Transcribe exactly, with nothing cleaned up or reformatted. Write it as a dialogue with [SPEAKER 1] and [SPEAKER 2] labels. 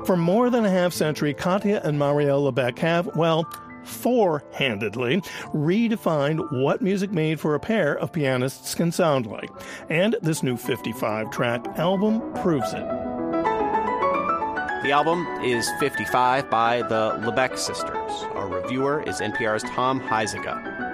[SPEAKER 1] For more than a half century, Katya and Marielle Lebec have, well, four-handedly redefined what music made for a pair of pianists can sound like. And this new fifty-five track album proves it.
[SPEAKER 2] The album is fifty-five by the Lebec sisters. Our reviewer is N P R's Tom Huizenga.